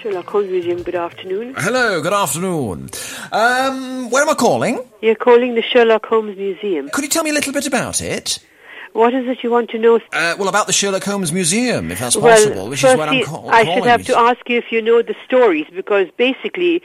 Sherlock Holmes Museum, good afternoon. Hello, good afternoon. Where am I calling? You're calling the Sherlock Holmes Museum. Could you tell me a little bit about it? What is it you want to know? Well, about the Sherlock Holmes Museum, if that's possible, which is what I'm calling. I should have to ask you if you know the stories, because basically,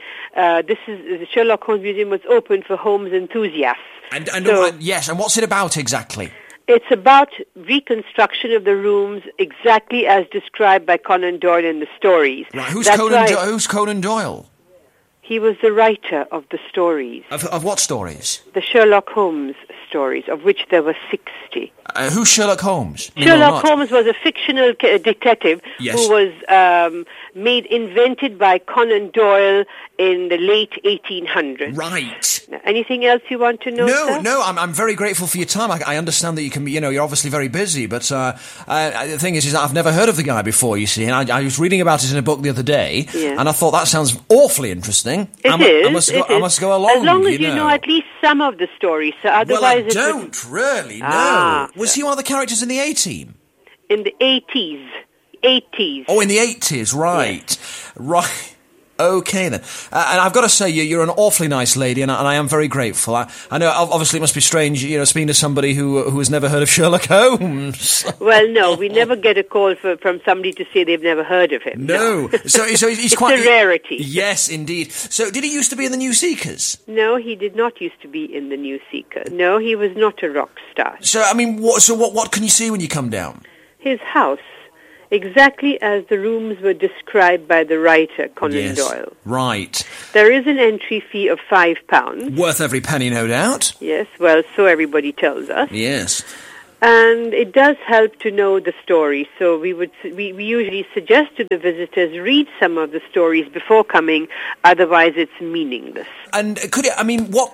the Sherlock Holmes Museum was open for Holmes enthusiasts. Yes, and what's it about exactly? It's about reconstruction of the rooms exactly as described by Conan Doyle in the stories. Right, who's Conan Doyle? He was the writer of the stories. Of what stories? The Sherlock Holmes stories, of which there were 60. Who's Sherlock Holmes? Sherlock Holmes was a fictional detective who was invented by Conan Doyle in the late 1800s. Right. Now, anything else you want to know, sir? No, I'm very grateful for your time. I understand that you can be, you're obviously very busy, but the thing is I've never heard of the guy before, you see, and I was reading about it in a book the other day, and I thought that sounds awfully interesting. I must go along, as long as you know at least some of the stories, so otherwise well, I don't really know. Was he one of the characters in the A-Team? In the 80s. 80s. Oh, in the 80s, right. Yes. Right. Okay, then. And I've got to say, you're an awfully nice lady, and I am very grateful. I know, obviously, it must be strange, speaking to somebody who has never heard of Sherlock Holmes. Well, no, we never get a call from somebody to say they've never heard of him. No. So he's it's quite... It's a rarity. Yes, indeed. So did he used to be in the New Seekers? No, he did not used to be in the New Seekers. No, he was not a rock star. So, I mean, what can you see when you come down? His house. Exactly as the rooms were described by the writer, Conan Doyle. Right. There is an entry fee of £5. Worth every penny, no doubt. Yes, well, so everybody tells us. Yes. And it does help to know the story, so we usually suggest to the visitors read some of the stories before coming, otherwise it's meaningless. And what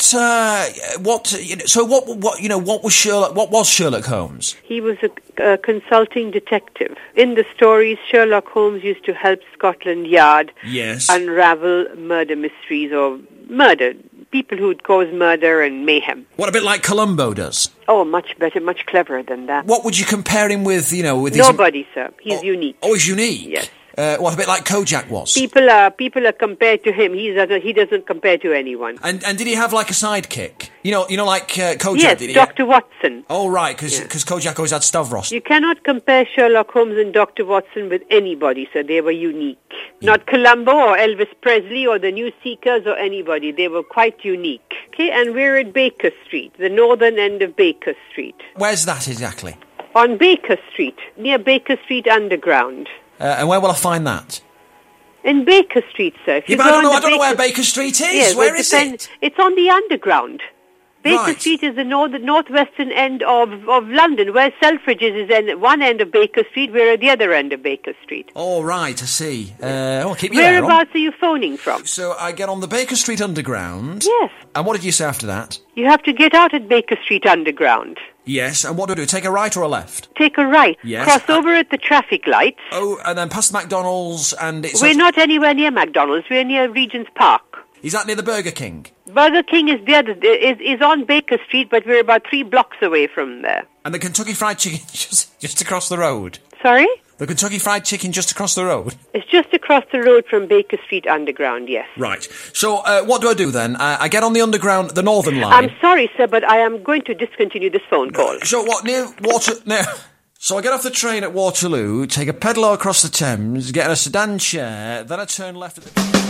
was Sherlock Holmes? He was a consulting detective. In the stories, Sherlock Holmes used to help Scotland Yard unravel murder mysteries or people who'd cause murder and mayhem. What, a bit like Columbo does? Oh, much better, much cleverer than that. What would you compare him with, with these... Nobody, sir. He's unique. Oh, he's unique? Yes. What, a bit like Kojak was? People are compared to him. He doesn't compare to anyone. And did he have like a sidekick? Like Kojak? Yes, did he? Dr. Watson. Oh, right, because Kojak always had Stavros. You cannot compare Sherlock Holmes and Dr. Watson with anybody, so they were unique. Yeah. Not Columbo or Elvis Presley or the New Seekers or anybody. They were quite unique. Okay, and we're at Baker Street, the northern end of Baker Street. Where's that exactly? On Baker Street, near Baker Street Underground. And where will I find that? In Baker Street, sir. But I don't know where Baker Street is. Yes, where is it? It's on the Underground. Baker Street is the northwestern end of London, where Selfridges is at one end of Baker Street, we're at the other end of Baker Street. Oh, right, I see. Keep you Whereabouts are you phoning from? So I get on the Baker Street Underground. Yes. And what did you say after that? You have to get out at Baker Street Underground. Yes, and what do I do? Take a right or a left? Take a right. Yes. Cross over at the traffic lights. Oh, and then past the McDonald's and... We're not anywhere near McDonald's. We're near Regent's Park. Is that near the Burger King? Burger King is on Baker Street, but we're about 3 blocks away from there. And the Kentucky Fried Chicken just across the road? Sorry? The Kentucky Fried Chicken just across the road? It's just across the road from Baker Street Underground, yes. Right. So what do I do then? I get on the Underground, the Northern Line. I'm sorry, sir, but I am going to discontinue this phone call. So what, near So I get off the train at Waterloo, take a pedalo across the Thames, get in a sedan chair, then I turn left at the...